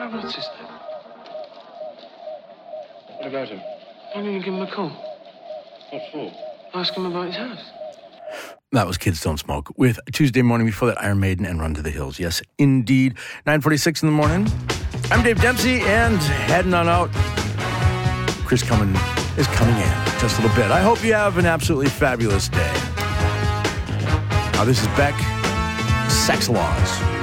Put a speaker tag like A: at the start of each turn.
A: What's his name?
B: What about him?
A: Why don't you give him a call?
B: What for?
A: Ask him about his house.
C: That was Kids Don't Smoke with Tuesday Morning. Before that, Iron Maiden and Run to the Hills. Yes, indeed. 9:46 in the morning. I'm Dave Dempsey, and heading on out. Chris is coming in just a little bit. I hope you have an absolutely fabulous day. This is Beck, Sex Laws.